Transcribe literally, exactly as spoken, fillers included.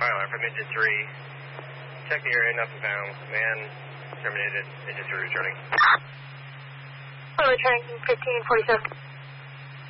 fire alarm from engine three. Check the area, nothing found. Man terminated, engine three returning. Returning fifteen forty-seven.